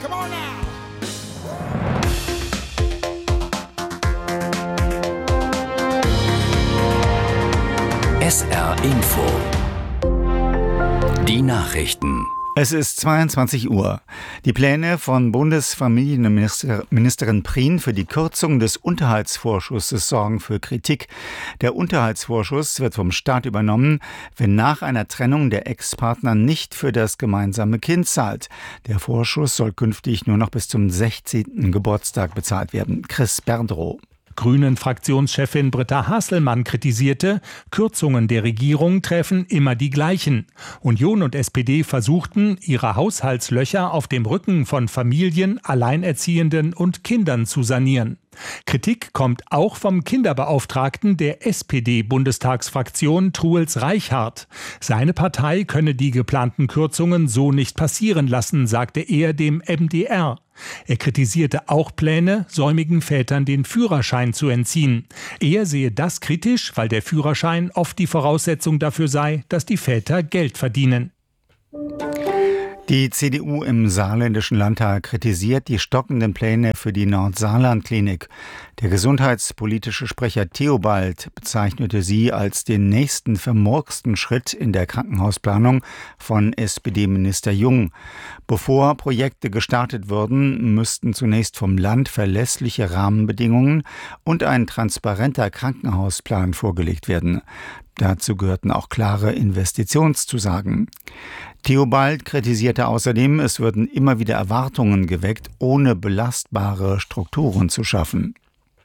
Come on now. SR Info. Die Nachrichten. Es ist 22 Uhr. Die Pläne von Bundesfamilienministerin Prien für die Kürzung des Unterhaltsvorschusses sorgen für Kritik. Der Unterhaltsvorschuss wird vom Staat übernommen, wenn nach einer Trennung der Ex-Partner nicht für das gemeinsame Kind zahlt. Der Vorschuss soll künftig nur noch bis zum 16. Geburtstag bezahlt werden. Chris Berdrow. Grünen-Fraktionschefin Britta Hasselmann kritisierte, Kürzungen der Regierung treffen immer die gleichen. Union und SPD versuchten, ihre Haushaltslöcher auf dem Rücken von Familien, Alleinerziehenden und Kindern zu sanieren. Kritik kommt auch vom Kinderbeauftragten der SPD-Bundestagsfraktion Truels Reichhardt. Seine Partei könne die geplanten Kürzungen so nicht passieren lassen, sagte er dem MDR. Er kritisierte auch Pläne, säumigen Vätern den Führerschein zu entziehen. Er sehe das kritisch, weil der Führerschein oft die Voraussetzung dafür sei, dass die Väter Geld verdienen. Die CDU im Saarländischen Landtag kritisiert die stockenden Pläne für die Nordsaarland-Klinik. Der gesundheitspolitische Sprecher Theobald bezeichnete sie als den nächsten vermurksten Schritt in der Krankenhausplanung von SPD-Minister Jung. Bevor Projekte gestartet würden, müssten zunächst vom Land verlässliche Rahmenbedingungen und ein transparenter Krankenhausplan vorgelegt werden. Dazu gehörten auch klare Investitionszusagen. Theobald kritisierte außerdem, es würden immer wieder Erwartungen geweckt, ohne belastbare Strukturen zu schaffen.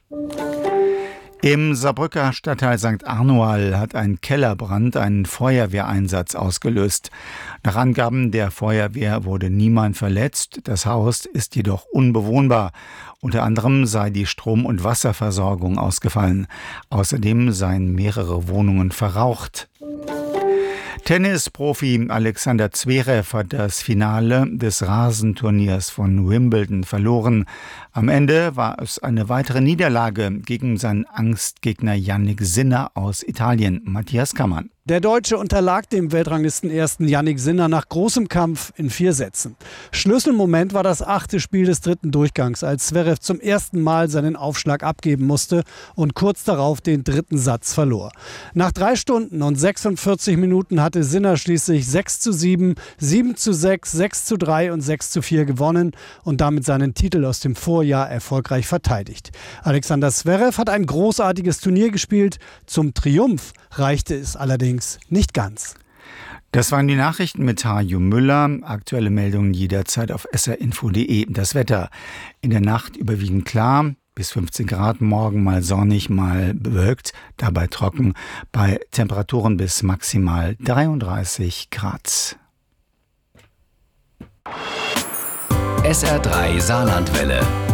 Im Saarbrücker Stadtteil St. Arnoal hat ein Kellerbrand einen Feuerwehreinsatz ausgelöst. Nach Angaben der Feuerwehr wurde niemand verletzt, das Haus ist jedoch unbewohnbar. Unter anderem sei die Strom- und Wasserversorgung ausgefallen. Außerdem seien mehrere Wohnungen verraucht. Tennisprofi Alexander Zverev hat das Finale des Rasenturniers von Wimbledon verloren. Am Ende war es eine weitere Niederlage gegen seinen Angstgegner Jannik Sinner aus Italien. Matthias Kammann. Der Deutsche unterlag dem Weltranglistenersten Jannik Sinner nach großem Kampf in 4 Sätzen. Schlüsselmoment war das 8. Spiel des 3. Durchgangs, als Zverev zum ersten Mal seinen Aufschlag abgeben musste und kurz darauf den 3. Satz verlor. Nach 3 Stunden und 46 Minuten hatte Sinner schließlich 6:7, 7:6, 6:3 und 6:4 gewonnen und damit seinen Titel aus dem Vorjahr erfolgreich verteidigt. Alexander Zverev hat ein großartiges Turnier gespielt. Zum Triumph reichte es allerdings nicht ganz. Das waren die Nachrichten mit Harjo Müller. Aktuelle Meldungen jederzeit auf srinfo.de. Das Wetter in der Nacht überwiegend klar, bis 15 Grad, morgen mal sonnig, mal bewölkt, dabei trocken, bei Temperaturen bis maximal 33 Grad. SR3 Saarlandwelle.